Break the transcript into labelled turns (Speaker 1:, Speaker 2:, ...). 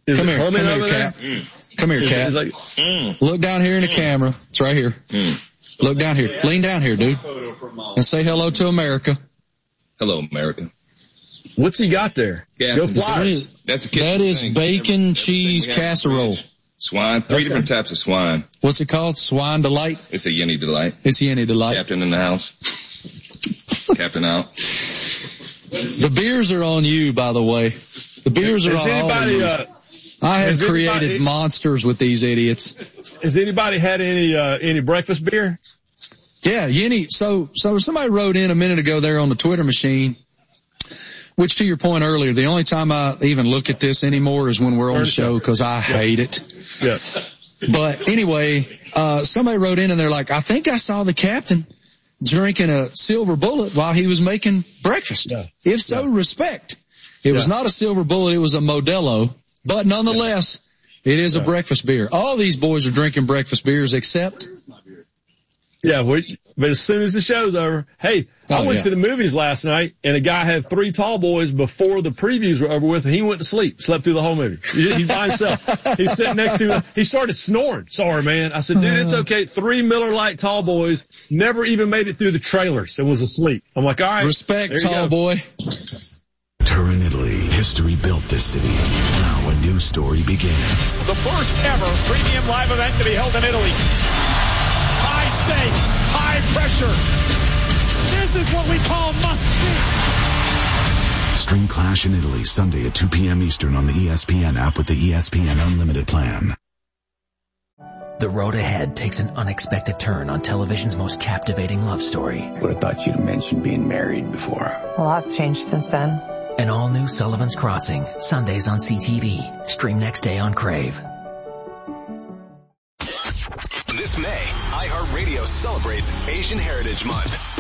Speaker 1: Come here, Cap. Come here, Cap. Look down here in the camera. It's right here. Look down here. Lean down here, dude. And say hello to America.
Speaker 2: Hello, America.
Speaker 3: What's he got there?
Speaker 2: Go
Speaker 3: Flyers.
Speaker 1: That is bacon cheese casserole.
Speaker 2: Swine, three different types of swine.
Speaker 1: What's it called? Swine Delight?
Speaker 2: It's a Yenny Delight.
Speaker 1: It's Yenny Delight.
Speaker 2: Captain in the house. Captain out.
Speaker 1: The beers are on you, by the way. The beers are on you. I have created monsters with these idiots.
Speaker 3: Has anybody had any breakfast beer?
Speaker 1: Yeah, Yenny. So somebody wrote in a minute ago there on the Twitter machine, which to your point earlier, the only time I even look at this anymore is when we're on the show because I hate it.
Speaker 3: Yeah.
Speaker 1: But anyway, somebody wrote in and they're like, I think I saw the captain drinking a Silver Bullet while he was making breakfast. Yeah. If so, respect. It was not a Silver Bullet, it was a Modelo. But nonetheless, it is a breakfast beer. All these boys are drinking breakfast beers except...
Speaker 3: Yeah, but as soon as the show's over, hey, I went to the movies last night, and a guy had 3 tall boys before the previews were over with, and he went to sleep, slept through the whole movie. He's by himself. He's sitting next to him. He started snoring. Sorry, man. I said, dude, it's okay. 3 Miller Lite tall boys never even made it through the trailers and was asleep. I'm like, all right.
Speaker 1: Respect, tall boy.
Speaker 4: Turin, Italy. History built this city. Now a new story begins.
Speaker 5: The first ever premium live event to be held in Italy. High stakes, high pressure. This is what we call must-see.
Speaker 4: Stream Clash in Italy Sunday at 2 p.m. Eastern on the ESPN app with the ESPN Unlimited plan.
Speaker 6: The road ahead takes an unexpected turn on television's most captivating love story.
Speaker 7: Would have thought you'd mentioned being married before.
Speaker 8: A lot's changed since then.
Speaker 6: An all-new Sullivan's Crossing, Sundays on CTV. Stream next day on Crave.
Speaker 9: This May, iHeartRadio celebrates Asian Heritage Month.